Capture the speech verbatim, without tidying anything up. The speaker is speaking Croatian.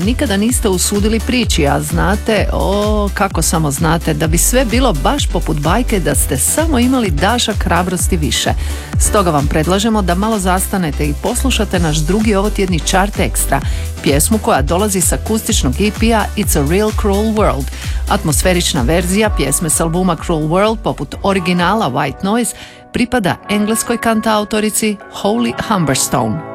nikada niste usudili prići, a znate, o, kako samo znate, da bi sve bilo baš poput bajke da ste samo imali dašak hrabrosti više. Stoga vam predlažemo da malo zastanete i poslušate naš drugi ovotjedni Chart Extra, pjesmu koja dolazi s akustičnog E P-a It's a Real Cruel World. Atmosferična verzija pjesme s albuma Cruel World, poput originala White Noise, pripada engleskoj kantautorici Holly Humberstone.